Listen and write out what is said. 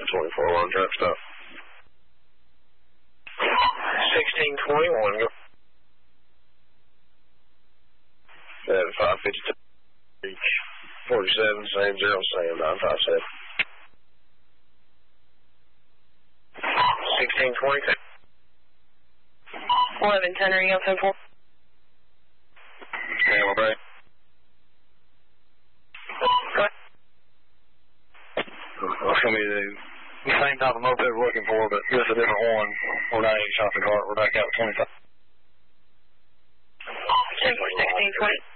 1024 on truck stop. 1621, go. 552. Reach 47, same 0, same 957. 1622. 1110, are you on 10-4? Camel break. Go ahead. What's going to be the same type of moped we're looking for, but just a different one. We're not even shopping cart. We're back out at 25. 10-4, 1620.